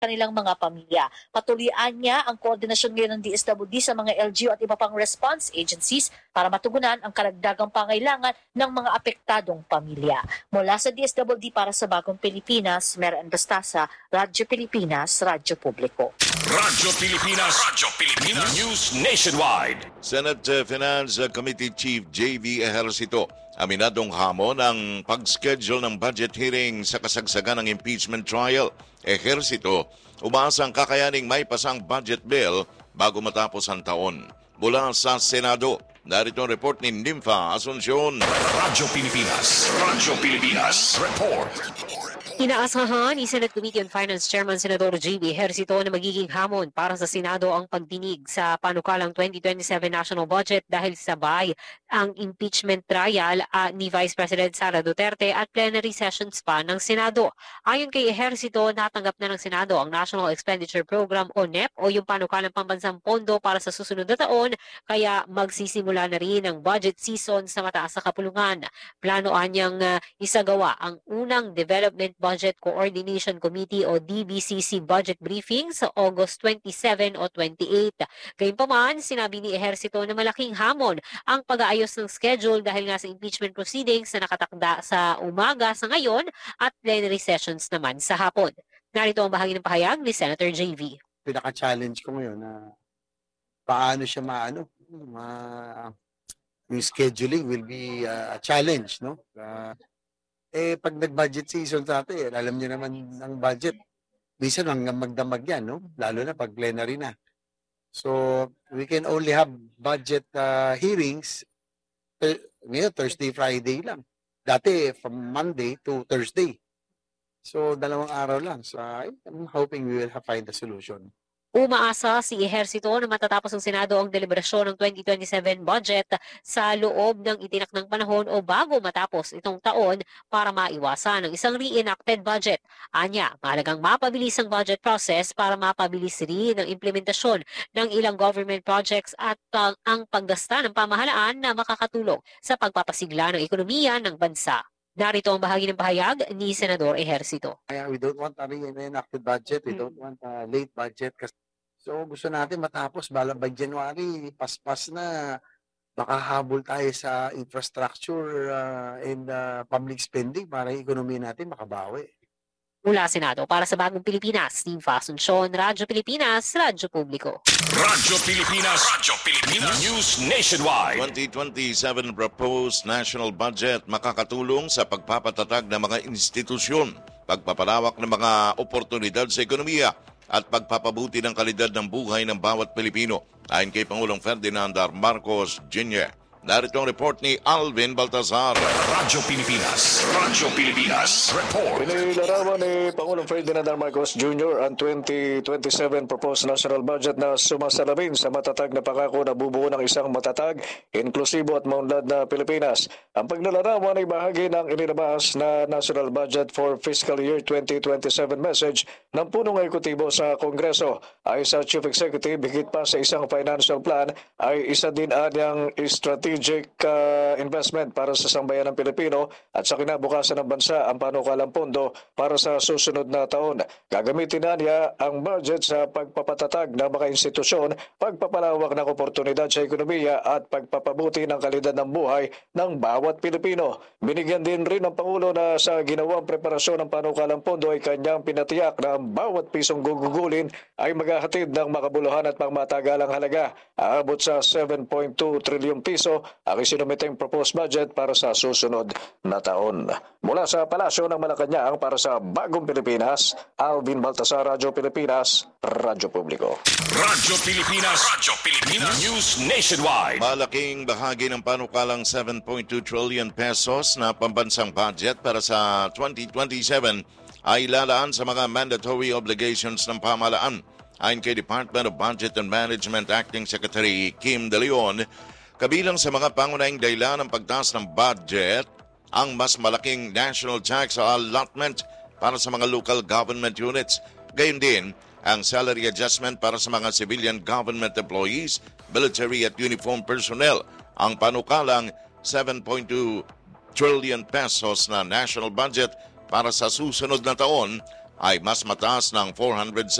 kanilang mga pamilya. Patuloyan niya ang koordinasyon ngayon ng DSWD sa mga LGU at iba pang response agencies para matugunan ang karagdagang pangailangan ng mga apektadong pamilya. Mula sa DSWD para sa Bagong Pilipinas, Mera Bastasa, Radyo Pilipinas, Radyo Publiko. Radyo Pilipinas, News Nationwide. Senate Finance Committee Chief J.V. Ejercito aminadong hamon ang pag-schedule ng budget hearing sa kasagsagan ng impeachment trial. Ejercito, umaasang kakayaning may pasang budget bill bago matapos ang taon. Mula sa Senado, narito ang report ni Nympha Asuncion. Radyo Pilipinas, report. Inaasahan ni Senate Committee on Finance Chairman Senador J.B. Ejercito na magiging hamon para sa Senado ang pagdinig sa panukalang 2027 national budget dahil sabay ang impeachment trial ni Vice President Sara Duterte at plenary sessions pa ng Senado. Ayon kay Ejercito, natanggap na ng Senado ang National Expenditure Program o NEP o yung panukalang pambansang pondo para sa susunod na taon, kaya magsisimula na rin ang budget season sa mataas na kapulungan. Planoan niyang isagawa ang unang Development Budget Coordination Committee o DBCC budget briefing sa August 27 o 28. Gayunpaman, sinabi ni Ejercito na malaking hamon ang pag-aayos ng schedule dahil nga sa impeachment proceedings na nakatakda sa umaga sa ngayon at plenary sessions naman sa hapon. Narito ang bahagi ng pahayag ni Senator JV. Pinaka-challenge ko ngayon na paano siya yung scheduling will be a challenge, no? Pag nag-budget season sa atin, alam niyo naman ang budget. Minsan hanggang magdamag yan, no? Lalo na pag plenary na. So, we can only have budget hearings ngayon, Thursday, Friday lang. Dati, from Monday to Thursday. So, 2 araw lang. So, I'm hoping we will find a solution. Umaasa si Ejercito na matatapos ng Senado ang deliberasyon ng 2027 budget sa loob ng itinakdang panahon o bago matapos itong taon para maiwasan ang isang reenacted budget. Anya, mahalagang mapabilis ang budget process para mapabilis rin ang implementasyon ng ilang government projects at ang paggasta ng pamahalaan na makakatulong sa pagpapasigla ng ekonomiya ng bansa. Narito ang bahagi ng pahayag ni Senador Ejercito. We don't want a reenacted budget. We don't want a late budget. So gusto natin matapos by January, paspas na. Baka habol tayo sa infrastructure and public spending para yung ekonomiya natin makabawi. Mula Senado, para sa Bagong Pilipinas, Nympha Asuncion, Radyo Pilipinas, Radyo Publiko. Radyo Pilipinas, News Nationwide. 2027 proposed national budget makakatulong sa pagpapatatag ng mga institusyon, pagpapalawak ng mga oportunidad sa ekonomiya at pagpapabuti ng kalidad ng buhay ng bawat Pilipino. Ayon kay Pangulong Ferdinand R. Marcos Jr. Narito ang report ni Alvin Baltazar. Radyo Pilipinas, report. Pinilarawan ni Pangulong Ferdinand R. Marcos Jr. ang 2027 proposed national budget na sumasalamin sa matatag na pangako na bubuo ng isang matatag, inklusibo at maunlad na Pilipinas. Ang paglalarawan ay bahagi ng inilabas na national budget for fiscal year 2027 message ng punong ekutibo sa Kongreso. Ay sa Chief Executive, higit pa sa isang financial plan ay isa din anyang strategic investment para sa sambayan ng Pilipino at sa kinabukasan ng bansa ang panukalang pondo para sa susunod na taon. Gagamitin na niya ang budget sa pagpapatatag ng mga institusyon, pagpapalawak ng oportunidad sa ekonomiya at pagpapabuti ng kalidad ng buhay ng bawat Pilipino. Binigyan din rin ng Pangulo na sa ginawang preparasyon ng panukalang pondo ay kanyang pinatiyak na ang bawat pisong gugugulin ay maghahatid ng makabuluhan at pangmatagalang halaga. Aabot sa 7.2 trilyon piso ang isinumiteng proposed budget para sa susunod na taon. Mula sa Palasyo ng Malacanang para sa Bagong Pilipinas, Alvin Baltasar, Radyo Pilipinas, Radyo Publiko. Radyo Pilipinas, News Nationwide. Malaking bahagi ng panukalang 7.2 trillion pesos na pambansang budget para sa 2027 ay lalaan sa mga mandatory obligations ng pamahalaan. Ayon kay Department of Budget and Management Acting Secretary Kim De Leon, kabilang sa mga pangunahing dahilan ng pagtaas ng budget, ang mas malaking national tax allotment para sa mga local government units. Gayon din, ang salary adjustment para sa mga civilian government employees, military at uniform personnel. Ang panukalang 7.2 trillion pesos na national budget para sa susunod na taon ay mas mataas ng 400